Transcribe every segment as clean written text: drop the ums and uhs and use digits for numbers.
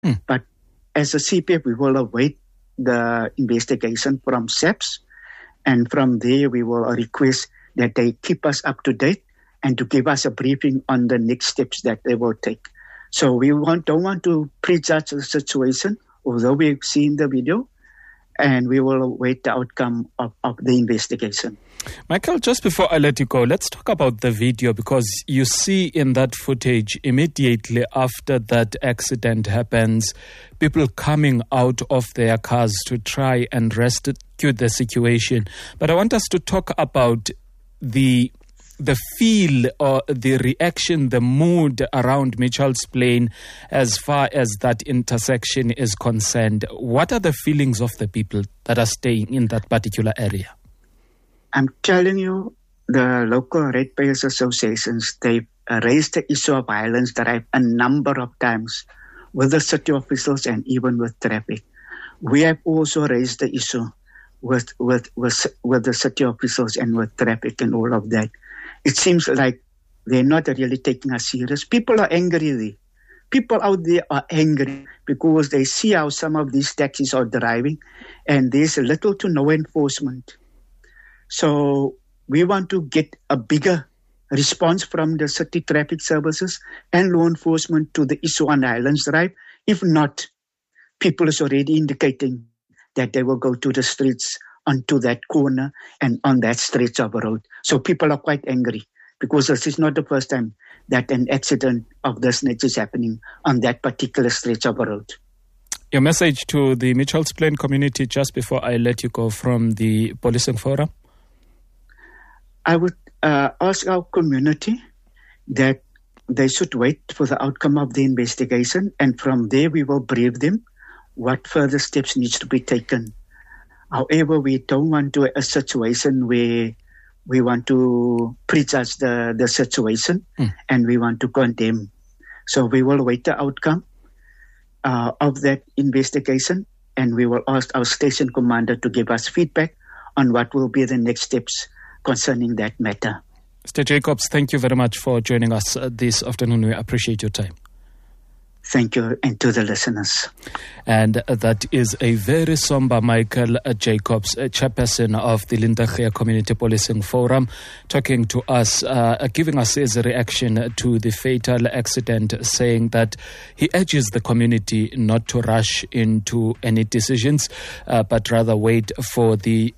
But as a CPF, we will await the investigation from SAPS, and from there we will request that they keep us up to date and to give us a briefing on the next steps that they will take. So we don't want to prejudge the situation, although we've seen the video, and we will await the outcome of the investigation. Michael, just before I let you go, let's talk about the video, because you see in that footage immediately after that accident happens, people coming out of their cars to try and rescue the situation. But I want us to talk about the feel or the reaction, the mood around Mitchell's Plain as far as that intersection is concerned. What are the feelings of the people that are staying in that particular area? I'm telling you, the local ratepayers associations, they've raised the issue of violence drive a number of times with the city officials and even with traffic. We have also raised the issue with the city officials and with traffic and all of that. It seems like they're not really taking us serious. People are angry there. People out there are angry because they see how some of these taxis are driving and there's little to no enforcement. So we want to get a bigger response from the city traffic services and law enforcement to the issue on Highlands Drive. If not, people is already indicating that they will go to the streets onto that corner and on that stretch of road. So people are quite angry because this is not the first time that an accident of this nature is happening on that particular stretch of road. Your message to the Mitchell's Plain community just before I let you go from the policing forum? I would ask our community that they should wait for the outcome of the investigation, and from there we will brief them what further steps needs to be taken. However, we don't want to a situation where we want to prejudge the situation and we want to condemn. So we will wait the outcome of that investigation, and we will ask our station commander to give us feedback on what will be the next steps concerning that matter. Mr. Jacobs, thank you very much for joining us this afternoon. We appreciate your time. Thank you, and to the listeners. And that is a very somber Michael Jacobs, chairperson of the Linda Community Policing Forum, talking to us, giving us his reaction to the fatal accident, saying that he urges the community not to rush into any decisions, but rather wait for the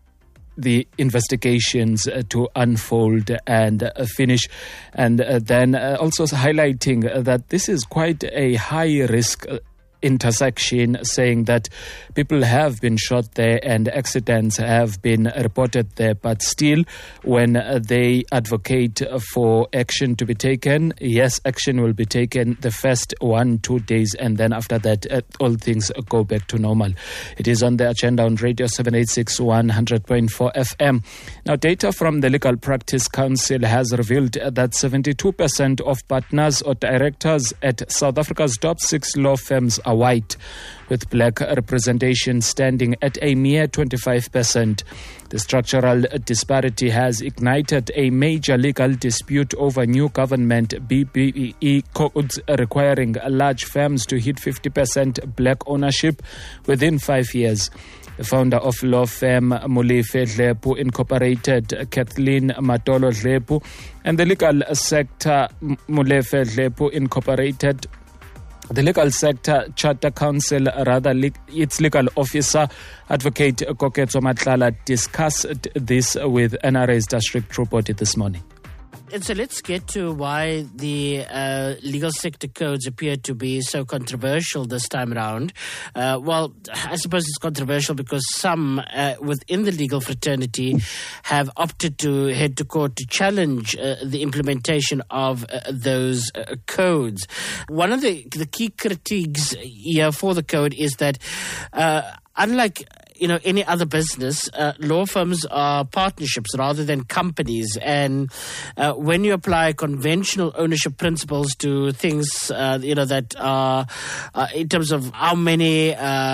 investigations to unfold and finish. And then also highlighting that this is quite a high risk intersection, saying that people have been shot there and accidents have been reported there, but still when they advocate for action to be taken, yes, action will be taken the first 1-2 days, and then after that all things go back to normal. It is on the agenda on Radio 786 100.4 FM. Now, data from the Legal Practice Council has revealed that 72% of partners or directors at South Africa's top 6 law firms are white, with black representation standing at a mere 25%. The structural disparity has ignited a major legal dispute over new government BBE codes requiring large firms to hit 50% black ownership within 5 years. The founder of law firm Molefe Dlepu Incorporated, Kathleen Matolo Dlepu, and the legal sector Molefe Dlepu Incorporated, the legal sector charter council, its legal officer, Advocate Koketso Matlala, discussed this with NRA's district report this morning. And so let's get to why the legal sector codes appear to be so controversial this time around. Well, I suppose it's controversial because some within the legal fraternity have opted to head to court to challenge the implementation of those codes. One of the key critiques here for the code is that unlike any other business, law firms are partnerships rather than companies. And when you apply conventional ownership principles to things, that are in terms of how many,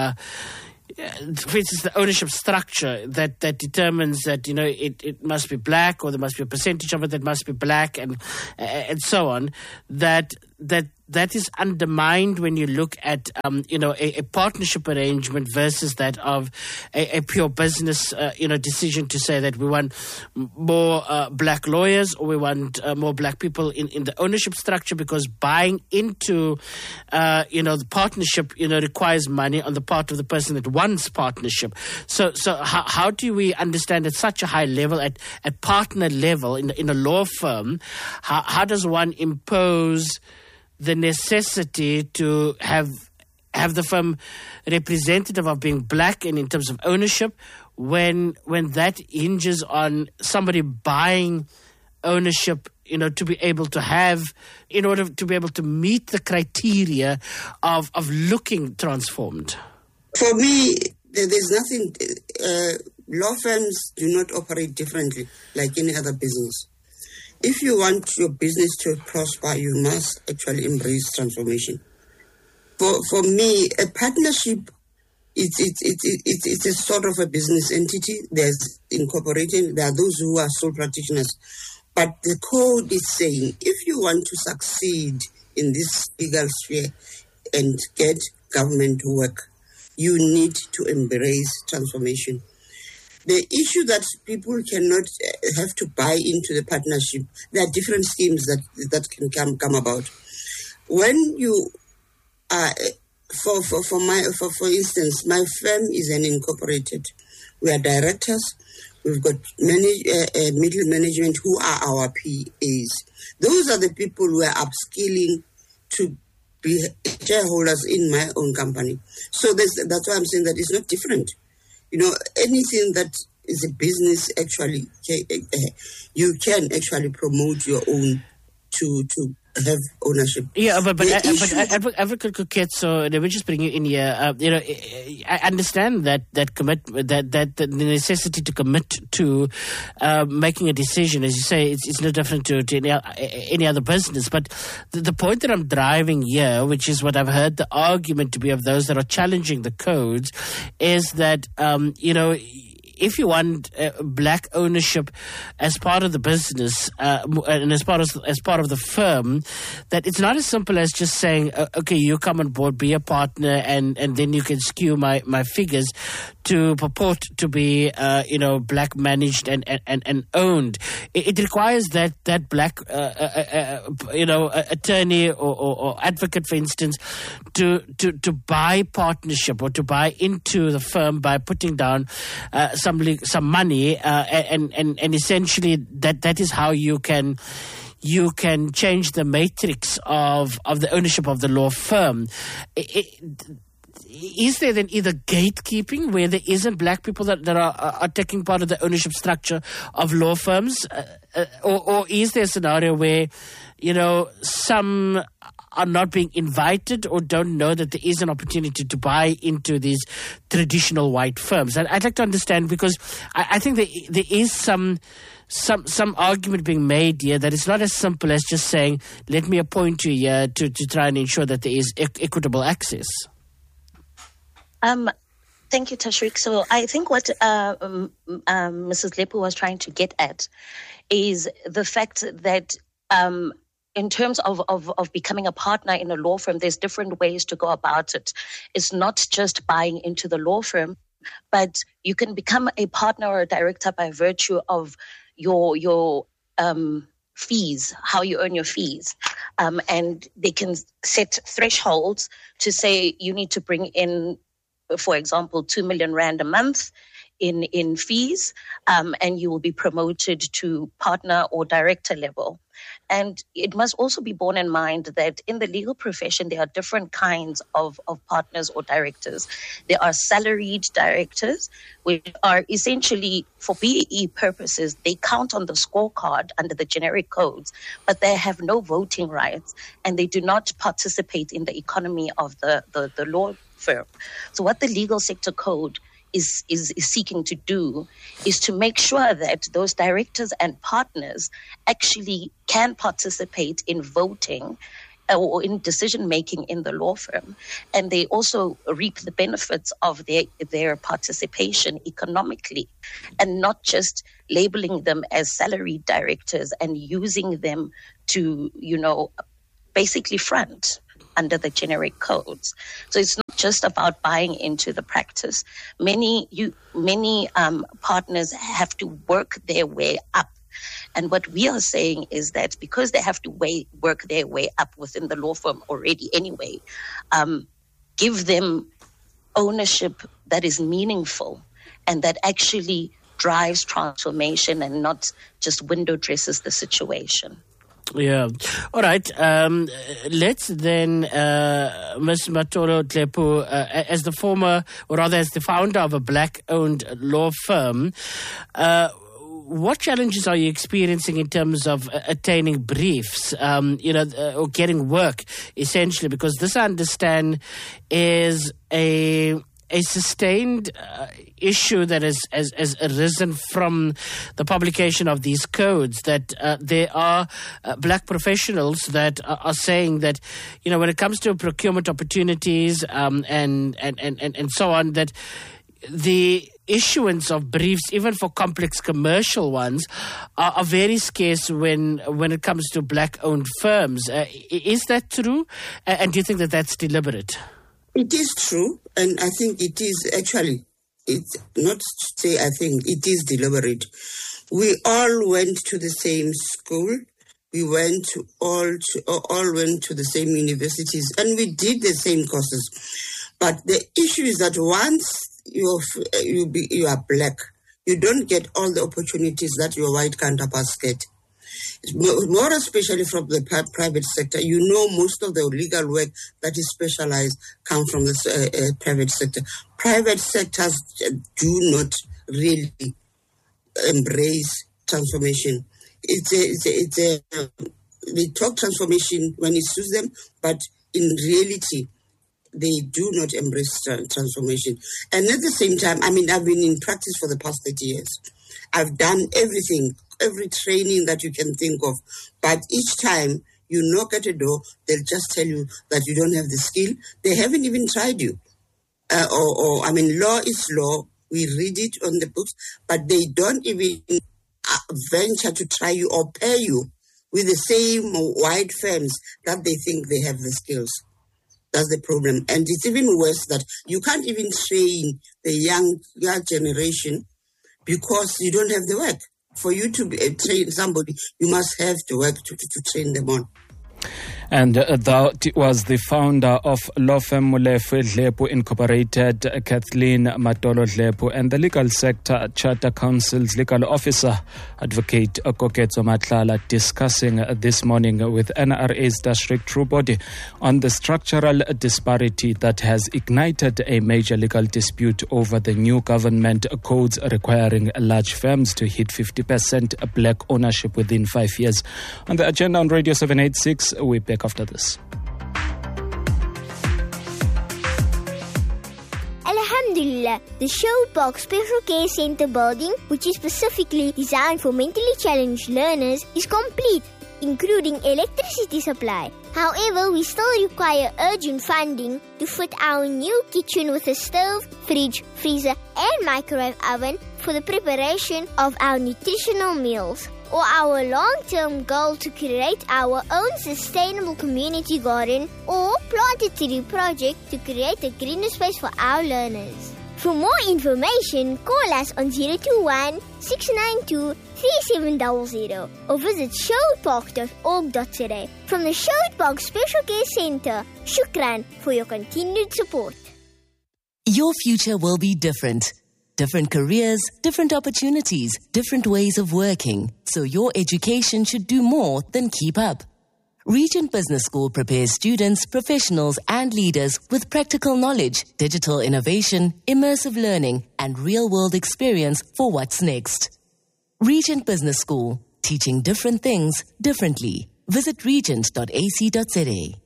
for instance, the ownership structure that determines that, it must be black, or there must be a percentage of it that must be black, and so on, that that is undermined when you look at a partnership arrangement versus that of a pure business decision to say that we want more black lawyers or we want more black people in the ownership structure, because buying into the partnership requires money on the part of the person that wants partnership. So how do we understand at such a high level, at partner level in a law firm, how does one impose the necessity to have the firm representative of being black and in terms of ownership when that hinges on somebody buying ownership to be able to have, in order to be able to meet the criteria of looking transformed? For me, there's nothing, law firms do not operate differently like any other business. If you want your business to prosper, you must actually embrace transformation. For me, a partnership, it's a sort of a business entity. There's incorporated. There are those who are sole practitioners. But the code is saying, if you want to succeed in this legal sphere and get government to work, you need to embrace transformation. The issue that people cannot have to buy into the partnership, there are different schemes that can come about. When you are, for instance, my firm is an incorporated. We are directors. We've got many middle management who are our PAs. Those are the people who are upskilling to be shareholders in my own company. So that's why I'm saying that it's not different. Anything that is a business, actually, you can actually promote your own to have ownership. Yeah, but Advocate Koketso, let me just bring you in here. I understand that the necessity to commit to making a decision, as you say, it's no different to any other business. But the point that I'm driving here, which is what I've heard the argument to be of those that are challenging the codes, is that if you want black ownership as part of the business and as part of the firm, that it's not as simple as just saying, okay, you come on board, be a partner, and then you can skew my figures to purport to be black managed and owned. It requires that black attorney or advocate, for instance, to buy partnership or to buy into the firm by putting down some money, and essentially that is how you can change the matrix of the ownership of the law firm. Is there then either gatekeeping where there isn't black people that are taking part of the ownership structure of law firms, or is there a scenario where some are not being invited or don't know that there is an opportunity to buy into these traditional white firms? And I'd like to understand, because I think there is some argument being made here that it's not as simple as just saying, let me appoint you here to try and ensure that there is equitable access. Thank you, Tashreeq. So I think what Mrs. Lepu was trying to get at is the fact that in terms of becoming a partner in a law firm, there's different ways to go about it. It's not just buying into the law firm, but you can become a partner or a director by virtue of your fees, how you earn your fees. And they can set thresholds to say you need to bring in, for example, 2 million rand a month in fees, and you will be promoted to partner or director level. And it must also be borne in mind that in the legal profession, there are different kinds of partners or directors. There are salaried directors, which are essentially, for BEE purposes, they count on the scorecard under the generic codes, but they have no voting rights, and they do not participate in the economy of the law firm. So what the legal sector code is seeking to do is to make sure that those directors and partners actually can participate in voting or in decision-making in the law firm. And they also reap the benefits of their participation economically, and not just labeling them as salaried directors and using them to, basically front under the generic codes. So it's not just about buying into the practice. Many partners have to work their way up. And what we are saying is that because they have to work their way up within the law firm already anyway, give them ownership that is meaningful and that actually drives transformation and not just window dresses the situation. Yeah. All right. Let's then, Ms. Matolo Dlepu, as the founder of a black-owned law firm, what challenges are you experiencing in terms of attaining briefs, or getting work, essentially? Because this, I understand, is a sustained issue that has arisen from the publication of these codes, that there are black professionals that are saying that, when it comes to procurement opportunities and so on, that the issuance of briefs, even for complex commercial ones, are very scarce when it comes to black-owned firms. Is that true? And do you think that that's deliberate? It is true, and I think it is actually, it's not to say I think, it is deliberate. We all went to the same school. We all went to the same universities, and we did the same courses. But the issue is that once you are black, you don't get all the opportunities that your white counterparts get. More especially from the private sector. Most of the legal work that is specialized comes from the private sector. Private sectors do not really embrace transformation. They talk transformation when it suits them, but in reality, they do not embrace transformation. And at the same time, I've been in practice for the past 30 years. I've done everything, every training that you can think of. But each time you knock at a door, they'll just tell you that you don't have the skill. They haven't even tried you. Law is law. We read it on the books, but they don't even venture to try you or pay you with the same wide firms that they think they have the skills. That's the problem. And it's even worse that you can't even train the young generation because you don't have the work. For you to train somebody, you must have the work to train them on. And that was the founder of law firm Molefe Dlepu Incorporated, Kathleen Matolo Dlepu, and the Legal Sector Charter Council's legal officer, Advocate Koketso Matlala, discussing this morning with NRA's District True Body on the structural disparity that has ignited a major legal dispute over the new government codes requiring large firms to hit 50% black ownership within 5 years. On the agenda on Radio 786, we back after this. Alhamdulillah, the Showbox Special Care Center building, which is specifically designed for mentally challenged learners, is complete, including electricity supply. However, we still require urgent funding to fit our new kitchen with a stove, fridge, freezer, and microwave oven for the preparation of our nutritional meals, or our long-term goal to create our own sustainable community garden or plant a tree project to create a greener space for our learners. For more information, call us on 021-692-3700 or visit sherwoodpark.org.za. From the Sherwood Park Special Care Center, shukran for your continued support. Your future will be different. Different careers, different opportunities, different ways of working. So your education should do more than keep up. Regent Business School prepares students, professionals, and leaders with practical knowledge, digital innovation, immersive learning, and real-world experience for what's next. Regent Business School, teaching different things differently. Visit regent.ac.za.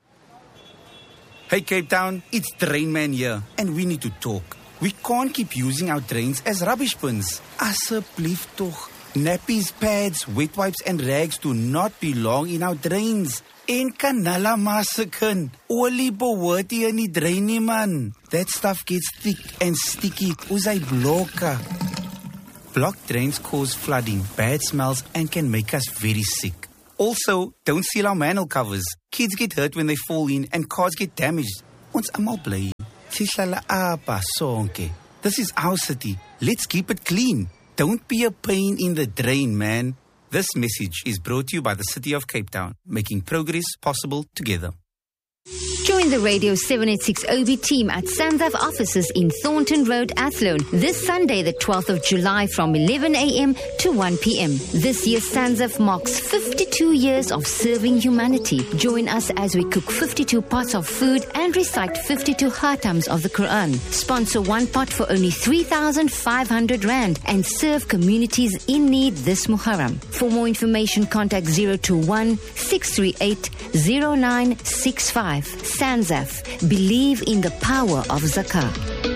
Hey Cape Town, it's Drain Man here, and we need to talk. We can't keep using our drains as rubbish bins. Asseblief toch. Nappies, pads, wet wipes and rags do not belong in our drains. En kanala masakin. Olie behoort hier in die drain nie, man. That stuff gets thick and sticky. Uzai bloka. Blocked drains cause flooding, bad smells and can make us very sick. Also, don't steal our manhole covers. Kids get hurt when they fall in and cars get damaged. Ons almal bly. Sihlala apa sonke. This is our city. Let's keep it clean. Don't be a pain in the drain, man. This message is brought to you by the City of Cape Town, making progress possible together. Join the Radio 786 OB team at SANZAF offices in Thornton Road, Athlone, this Sunday, the 12th of July from 11 a.m. to 1 p.m. This year, SANZAF marks 52 years of serving humanity. Join us as we cook 52 pots of food and recite 52 khatams of the Quran. Sponsor one pot for only 3,500 Rand and serve communities in need this Muharram. For more information, contact 021 638 0965. SANZAF. Believe in the power of zakah.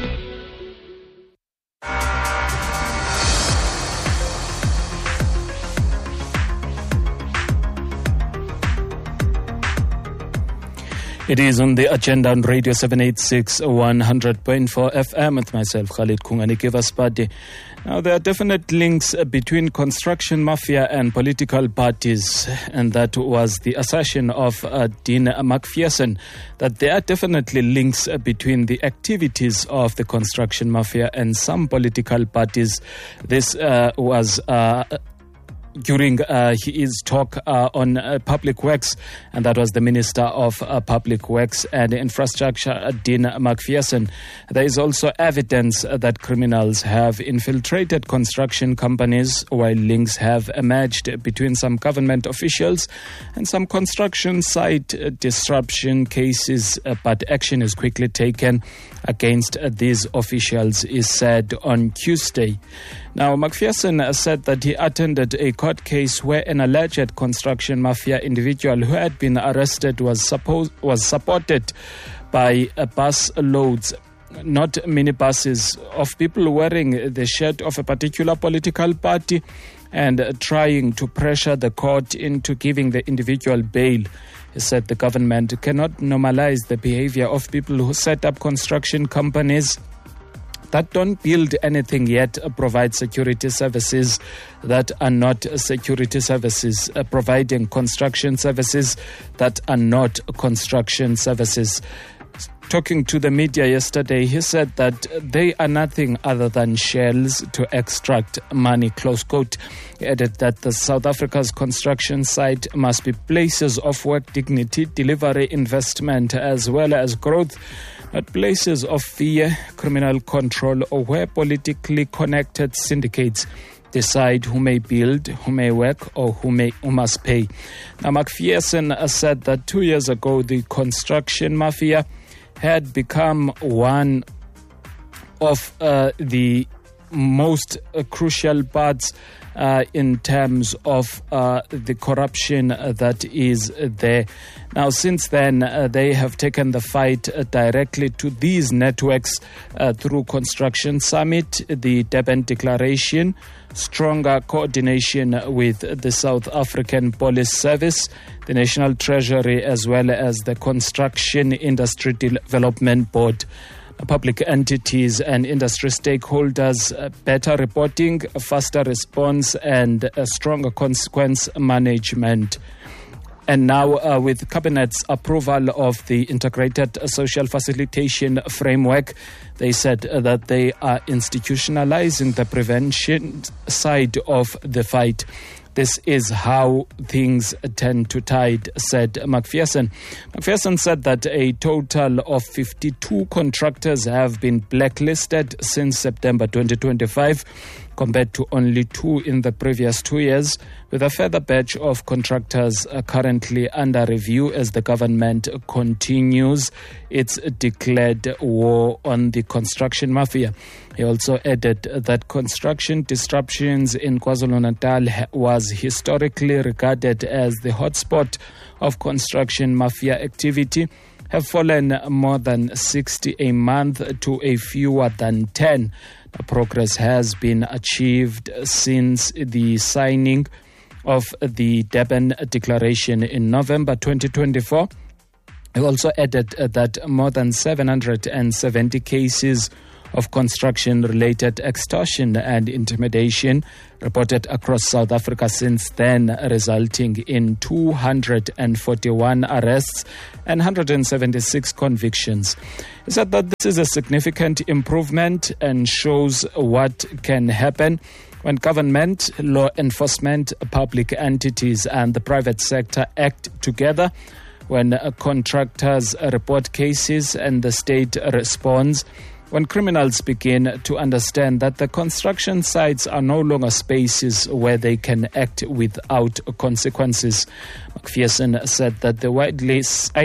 It is on the agenda on Radio 786 100.4 FM with myself, Khalid Kungani Kivasipati. Now, there are definite links between construction mafia and political parties, and that was the assertion of Dean McPherson, that there are definitely links between the activities of the construction mafia and some political parties. This was during his talk on public works, and that was the Minister of Public Works and Infrastructure, Dean McPherson. There is also evidence that criminals have infiltrated construction companies, while links have emerged between some government officials and some construction site disruption cases, but action is quickly taken against these officials, is said on Tuesday. Now, McPherson said that he attended a court case where an alleged construction mafia individual who had been arrested was supported by bus loads, not minibuses, of people wearing the shirt of a particular political party and trying to pressure the court into giving the individual bail. He said the government cannot normalize the behavior of people who set up construction companies that don't build anything yet provide security services that are not security services, providing construction services that are not construction services. Talking to the media yesterday, he said that they are nothing other than shells to extract money, close quote. He added that the South Africa's construction site must be places of work, dignity, delivery, investment, as well as growth, not places of fear, criminal control, or where politically connected syndicates decide who may build, who may work, or who must pay. Now, McPherson said that 2 years ago, the construction mafia had become one of the most crucial parts in terms of the corruption that is there. Now, since then, they have taken the fight directly to these networks through Construction Summit, the Durban Declaration, stronger coordination with the South African Police Service, the National Treasury, as well as the Construction Industry Development Board. Public entities and industry stakeholders, better reporting, faster response, and a stronger consequence management. And now, with Cabinet's approval of the Integrated Social Facilitation Framework, they said that they are institutionalizing the prevention side of the fight. This is how things tend to tide, said McPherson. McPherson said that a total of 52 contractors have been blacklisted since September 2025, compared to only 2 in the previous 2 years, with a further batch of contractors currently under review as the government continues its declared war on the construction mafia. He also added that construction disruptions in KwaZulu-Natal was historically regarded as the hotspot of construction mafia activity, have fallen more than 60 a month to a fewer than 10. Progress has been achieved since the signing of the Durban Declaration in November 2024. He also added that more than 770 cases of construction-related extortion and intimidation reported across South Africa since then, resulting in 241 arrests and 176 convictions. He said that this is a significant improvement and shows what can happen when government, law enforcement, public entities and the private sector act together, when contractors report cases and the state responds, when criminals begin to understand that the construction sites are no longer spaces where they can act without consequences. McPherson said that the widely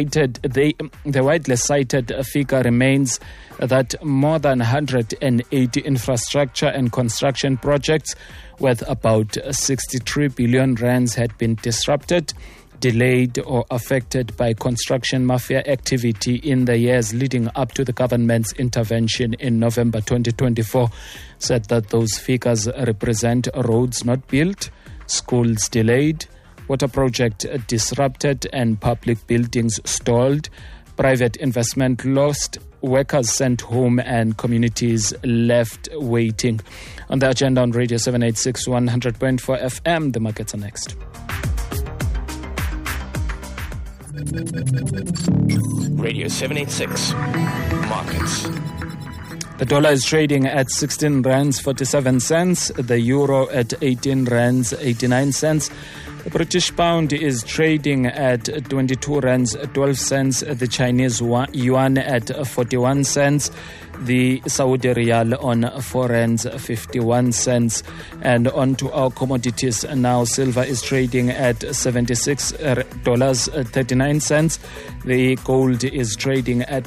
cited figure remains that more than 180 infrastructure and construction projects worth about 63 billion rands had been disrupted, delayed or affected by construction mafia activity in the years leading up to the government's intervention in November 2024. Said that those figures represent roads not built, schools delayed, water project disrupted and public buildings stalled, private investment lost, workers sent home and communities left waiting. On the agenda on Radio 786 100.4 FM, the markets are next. Radio 786 Markets. The dollar is trading at 16 rands 47 cents, the euro at 18 rands 89 cents. The British pound is trading at 22 rands 12 cents, the Chinese yuan at 41 cents, the Saudi riyal on 4 rands 51 cents. And on to our commodities now. Silver is trading at $76.39. The gold is trading at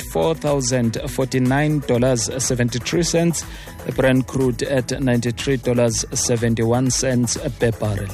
$4,049.73. The Brent crude at $93.71 per barrel.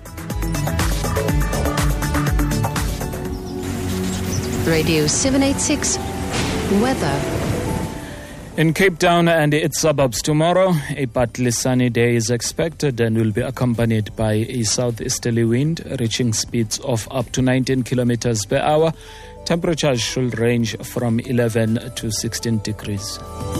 Radio 786 Weather. In Cape Town and its suburbs tomorrow, a partly sunny day is expected and will be accompanied by a southeasterly wind reaching speeds of up to 19 kilometers per hour. Temperatures should range from 11 to 16 degrees.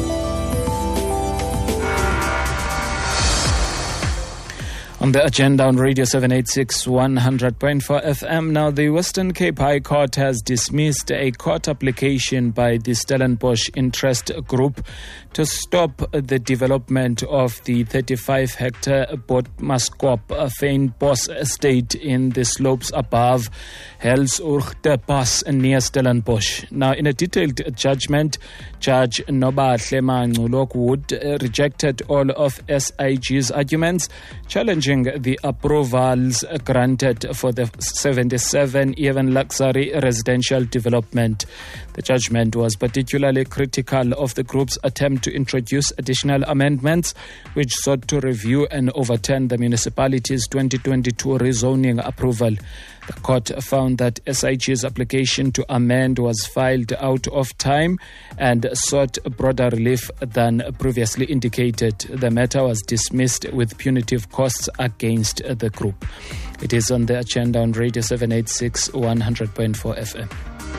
On the agenda on Radio 786 100.4 FM. Now, the Western Cape High Court has dismissed a court application by the Stellenbosch Interest Group to stop the development of the 35-hectare Bottmaskop Fynbos estate in the slopes above Hellsoorte Pass near Stellenbosch. Now, in a detailed judgment, Judge Nobahle Mangulok rejected all of SIG's arguments, challenging the approvals granted for the 77-even luxury residential development. The judgment was particularly critical of the group's attempt to introduce additional amendments which sought to review and overturn the municipality's 2022 rezoning approval. The court found that SIG's application to amend was filed out of time and sought broader relief than previously indicated. The matter was dismissed with punitive costs against the group. It is on the agenda on Radio 786 100.4 FM.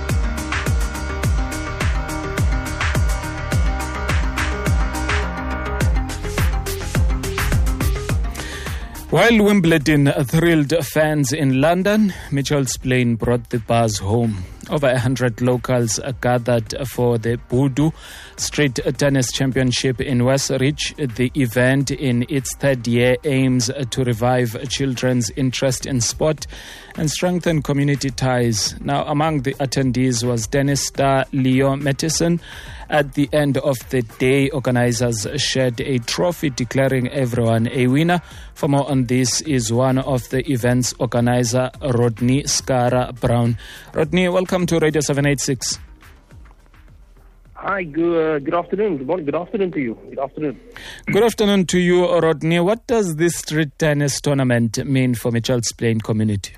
While Wimbledon thrilled fans in London, Mitchell's Plain brought the buzz home. Over 100 locals gathered for the Boodoo Street Tennis Championship in Westridge. The event, in its third year, aims to revive children's interest in sport and strengthen community ties. Now, among the attendees was tennis star Leo Mattison. At the end of the day, organizers shared a trophy declaring everyone a winner. For more on this is one of the event's organizer, Rodney Skara Brown. Rodney, welcome to Radio 786. Hi, good afternoon. Good morning. Good afternoon to you. Good afternoon. Good afternoon to you, Rodney. What does this street tennis tournament mean for Mitchell's Plain community?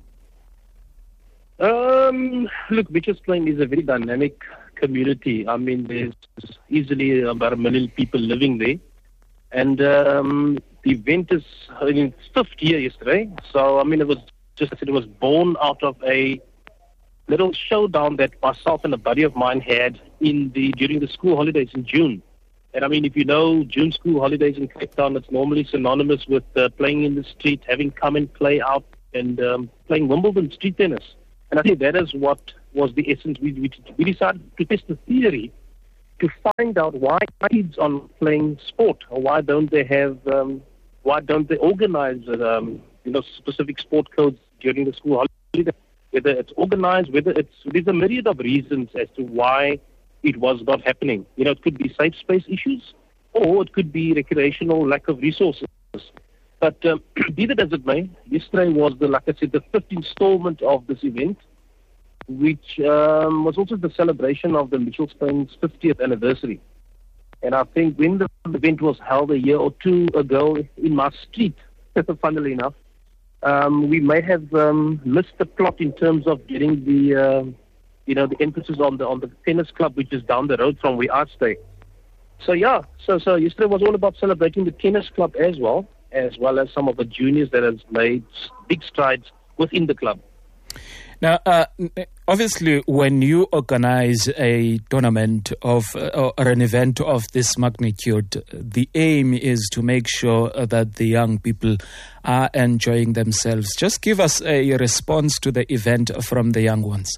Look, Mitchell's Plain is a very dynamic community. I mean, there's easily about 1 million people living there. And the event is in its 5th year yesterday. So, I mean, it was born out of a little showdown that myself and a buddy of mine had during the school holidays in June. And I mean, if you know June school holidays in Cape Town, it's normally synonymous with playing in the street, having come and play out, and playing Wimbledon street tennis. And I think that is what was the essence. We decided to test the theory to find out why kids are playing sport, or why don't they organize specific sport codes during the school holiday. Whether it's organized, there's a myriad of reasons as to why it was not happening. It could be safe space issues, or it could be recreational lack of resources. But be that as it may, yesterday was the fifth installment of this event, which was also the celebration of the Mitchells Plain's 50th anniversary. And I think when the event was held a year or two ago in my street, funnily enough, we may have missed the plot in terms of getting the emphasis on the tennis club, which is down the road from where I stay. So yesterday was all about celebrating the tennis club as well as some of the juniors that has made big strides within the club. Now, obviously, when you organize a tournament or an event of this magnitude, the aim is to make sure that the young people are enjoying themselves. Just give us a response to the event from the young ones.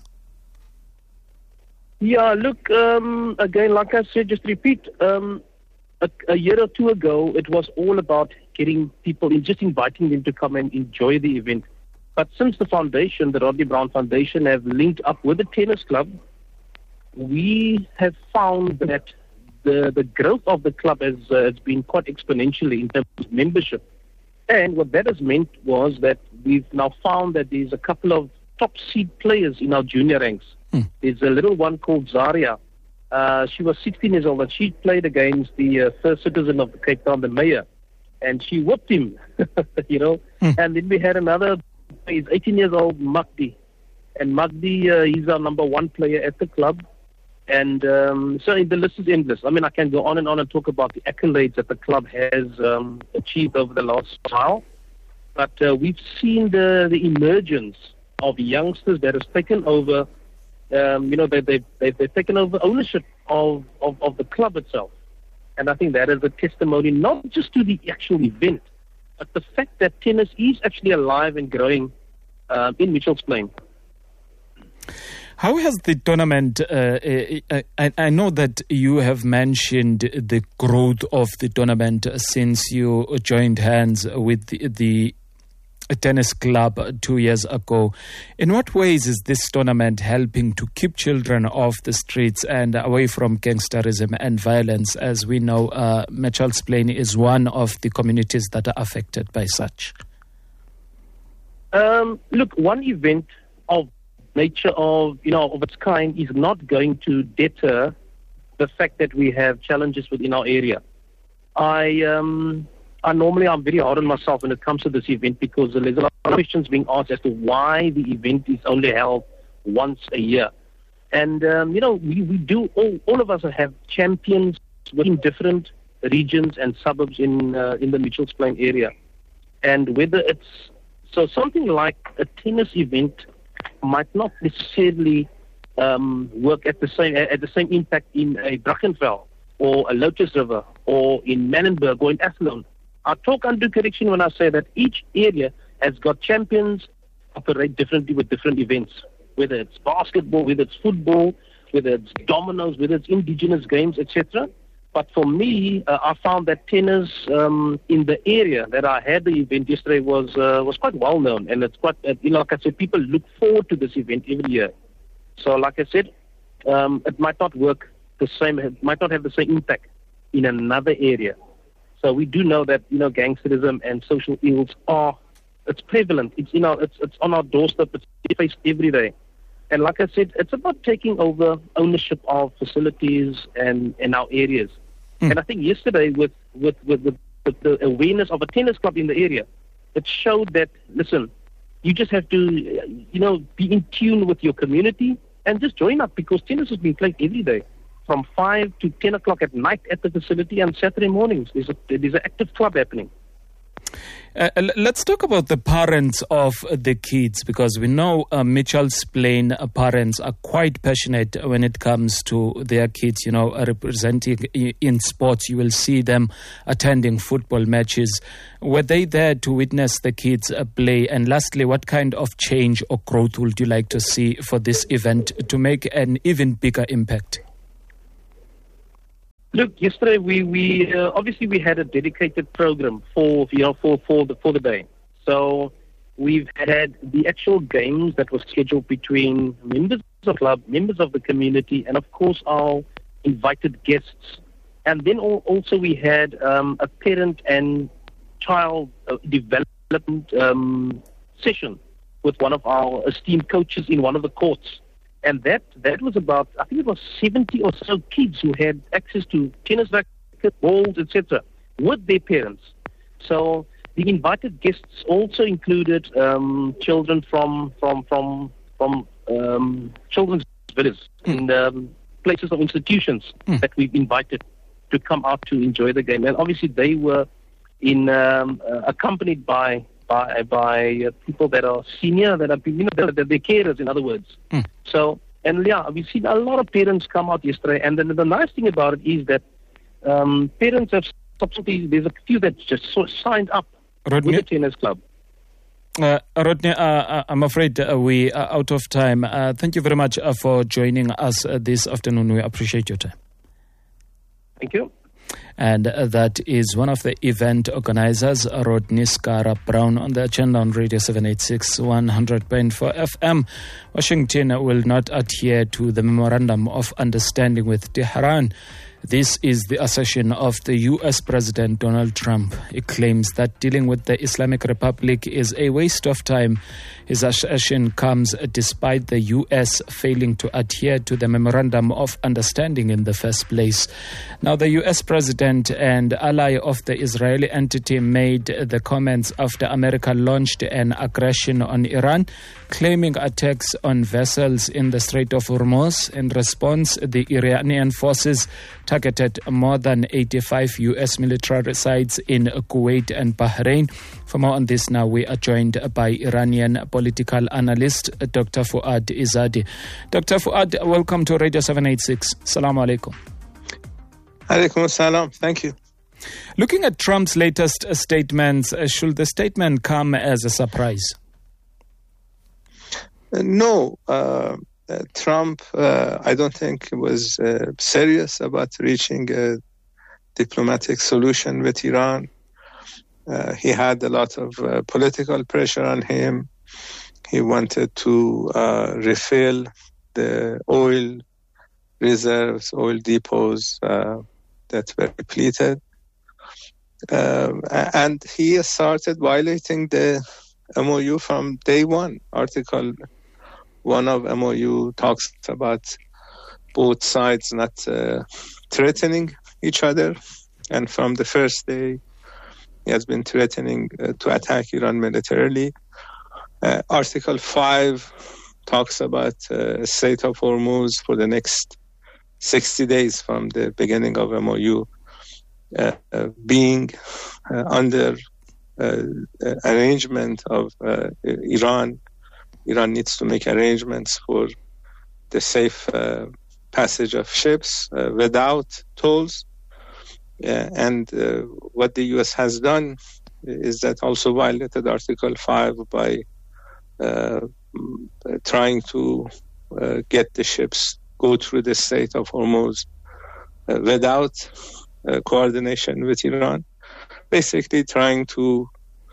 Yeah, look, again, like I said, just repeat, a year or two ago, it was all about getting people, just inviting them to come and enjoy the event. But since the foundation, the Rodney Brown Foundation, have linked up with the tennis club, we have found that the growth of the club has been quite exponentially in terms of membership. And what that has meant was that we've now found that there's a couple of top seed players in our junior ranks. There's a little one called Zaria. She was 16 years old, and she played against the first citizen of the Cape Town, the mayor, and she whooped him, And then we had another, he's 18 years old, Magdi. And Magdi, he's our number one player at the club. And so the list is endless. I mean, I can go on and talk about the accolades that the club has achieved over the last while. But we've seen the emergence of youngsters that has taken over. They've taken over ownership of the club itself. And I think that is a testimony not just to the actual event, but the fact that tennis is actually alive and growing in Mitchells Plain. How has the tournament, I know that you have mentioned the growth of the tournament since you joined hands with the tennis club 2 years ago. In what ways is this tournament helping to keep children off the streets and away from gangsterism and violence? As we know, Mitchells Plain is one of the communities that are affected by such. Look, one event of nature of its kind is not going to deter the fact that we have challenges within our area. I'm very hard on myself when it comes to this event because there's a lot of questions being asked as to why the event is only held once a year. And, we do, all of us have champions within different regions and suburbs in the Mitchells Plain area. And whether so something like a tennis event might not necessarily work at the same impact in a Brackenfell or a Lotus River or in Manenberg or in Athlone. I talk under correction when I say that each area has got champions operate differently with different events, whether it's basketball, whether it's football, whether it's dominoes, whether it's indigenous games, etc. But for me, I found that tennis in the area that I had the event yesterday was quite well known, and it's quite like I said, people look forward to this event every year. So, like I said, it might not work the same, it might not have the same impact in another area. So we do know that gangsterism and social ills it's prevalent. It's it's on our doorstep. It's faced every day. And like I said, it's about taking over ownership of facilities and our areas. And I think yesterday with the awareness of a tennis club in the area, it showed that, listen, you just have to, be in tune with your community and just join up because tennis is being played every day from 5 to 10 o'clock at night at the facility and Saturday mornings. There's an active club happening. Let's talk about the parents of the kids, because we know Mitchell's Plain parents are quite passionate when it comes to their kids, representing in sports. You will see them attending football matches. Were they there to witness the kids play? And lastly, what kind of change or growth would you like to see for this event to make an even bigger impact? Look, yesterday we obviously we had a dedicated program for the day. So we've had the actual games that were scheduled between members of the club, members of the community, and of course our invited guests. And then also we had a parent and child development session with one of our esteemed coaches in one of the courts. And that was about, I think it was 70 or so kids who had access to tennis rackets, balls, etc., with their parents. So the invited guests also included children from children's villages in places of institutions that we've invited to come out to enjoy the game. And obviously they were accompanied by people that are senior, that are they're carers, in other words. So, and yeah, we've seen a lot of parents come out yesterday, and then the nice thing about it is that parents have subsequently, there's a few that just signed up Rodney? with the tennis club. Rodney, I'm afraid we are out of time. Thank you very much for joining us this afternoon. We appreciate your time. Thank you. And that is one of the event organizers, Rodney Skara Brown, on the agenda on Radio 786 100.4 FM. Washington will not adhere to the Memorandum of Understanding with Tehran. This is the assertion of the U.S. President Donald Trump. He claims that dealing with the Islamic Republic is a waste of time. His assertion comes despite the U.S. failing to adhere to the Memorandum of Understanding in the first place. Now, the U.S. President and ally of the Israeli entity made the comments after America launched an aggression on Iran, claiming attacks on vessels in the Strait of Hormuz. In response, the Iranian forces targeted more than 85 U.S. military sites in Kuwait and Bahrain. For more on this now, we are joined by Iranian political analyst, Dr. Fuad Izadi. Dr. Fuad, welcome to Radio 786. Assalamu alaikum. Alaikum assalam. Thank you. Looking at Trump's latest statements, should the statement come as a surprise? No. Trump, I don't think, was serious about reaching a diplomatic solution with Iran. He had a lot of political pressure on him. He wanted to refill the oil reserves, oil depots that were depleted. And he started violating the MOU from day one. Article 1 of MOU talks about both sides not threatening each other. And from the first day, he has been threatening to attack Iran militarily. Article 5 talks about Strait of Hormuz for the next 60 days from the beginning of MOU being under arrangement of Iran. Iran needs to make arrangements for the safe passage of ships without tolls. And what the U.S. has done is that also violated Article 5 by trying to get the ships go through the Strait of Hormuz without coordination with Iran. Basically trying to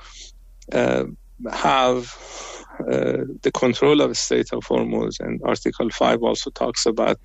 have the control of the Strait of Hormuz. And Article 5 also talks about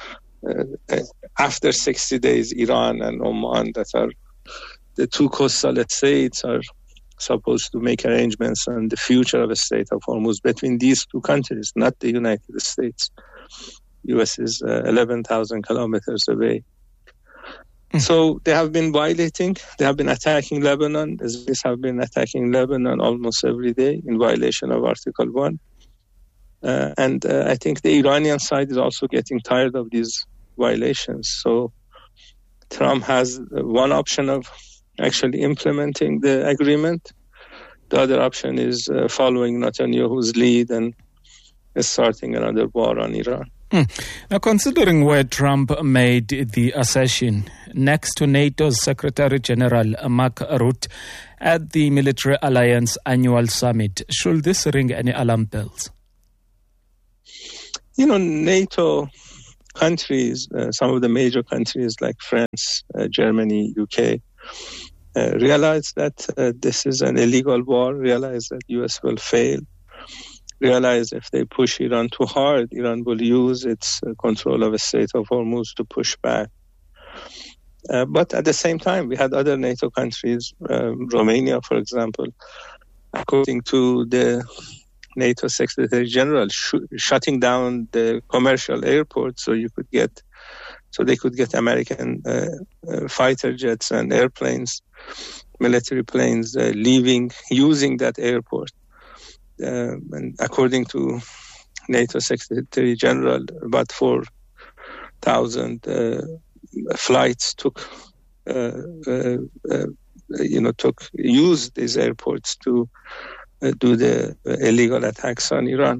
after 60 days, Iran and Oman, that are the two coastal states, are supposed to make arrangements on the future of the Strait of Hormuz between these two countries, not the United States. U.S. is 11,000 kilometers away. So they have been violating, they have been attacking Lebanon. The Israelis have been attacking Lebanon almost every day in violation of Article 1. And I think the Iranian side is also getting tired of these violations. So Trump has one option of actually implementing the agreement, The other option is following Netanyahu's lead and starting another war on Iran. Now, considering where Trump made the assertion next to NATO's Secretary General Mark Rutte at the Military Alliance Annual Summit, should this ring any alarm bells? NATO countries, some of the major countries like France, Germany, UK, realize that this is an illegal war, realize that U.S. will fail, realize if they push Iran too hard, Iran will use its control of the Strait of Hormuz to push back. But at the same time, we had other NATO countries, Romania, for example, according to the NATO Secretary General, shutting down the commercial airports so they could get American fighter jets and airplanes, military planes, using that airport. And according to NATO Secretary General, about 4,000 flights used these airports to do the illegal attacks on Iran.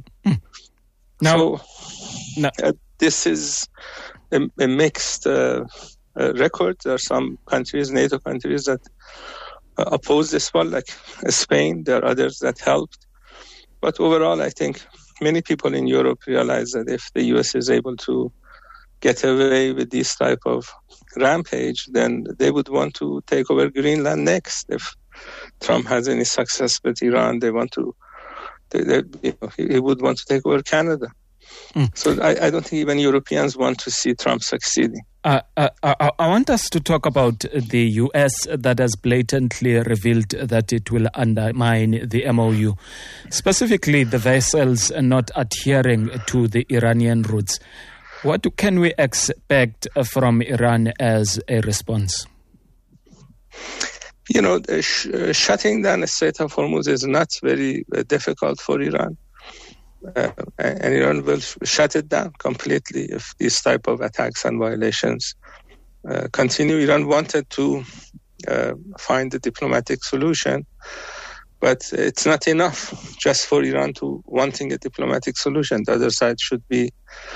This is a mixed record. There are some countries, NATO countries, that oppose this war, like Spain. There are others that helped. But overall, I think many people in Europe realize that if the U.S. is able to get away with this type of rampage, then they would want to take over Greenland next. If Trump has any success with Iran, he would want to take over Canada. So I don't think even Europeans want to see Trump succeeding. I want us to talk about the U.S. that has blatantly revealed that it will undermine the MOU, specifically the vessels not adhering to the Iranian routes. What can we expect from Iran as a response? Shutting down the Strait of Hormuz is not very difficult for Iran. And Iran will shut it down completely if these type of attacks and violations continue. Iran wanted to find a diplomatic solution, but it's not enough just for Iran to wanting a diplomatic solution. The other side should be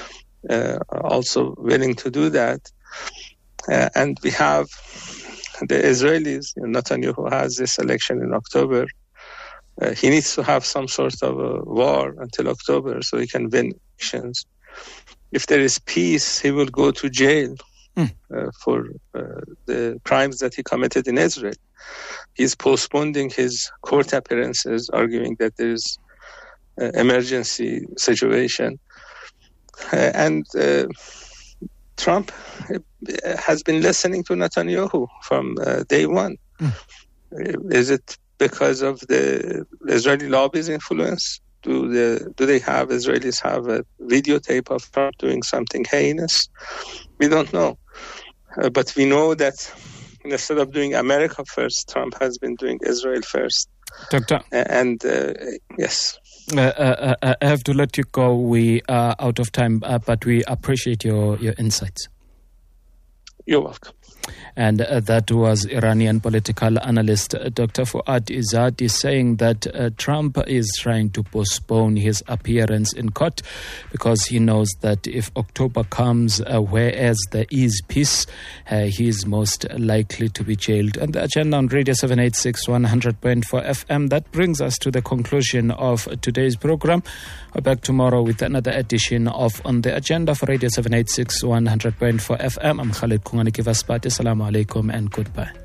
also willing to do that. And we have the Israelis. Netanyahu has this election in October. He needs to have some sort of a war until October so he can win elections. If there is peace, he will go to jail for the crimes that he committed in Israel. He's postponing his court appearances, arguing that there is an emergency situation. And Trump has been listening to Netanyahu from day one. Is it because of the Israeli lobby's influence? Do Israelis have a videotape of Trump doing something heinous? We don't know. But we know that instead of doing America first, Trump has been doing Israel first. Doctor. Yes. I have to let you go. We are out of time, but we appreciate your insights. You're welcome. And that was Iranian political analyst Dr. Fuad Izzad is saying that Trump is trying to postpone his appearance in court because he knows that if October comes, whereas there is peace, he is most likely to be jailed. And the agenda on Radio 786 100.4 FM, that brings us to the conclusion of today's program. We're back tomorrow with another edition of On the Agenda for Radio 786 100.4 FM. I'm Khalid Kunganiki Vaspati. Assalamu alaikum and goodbye.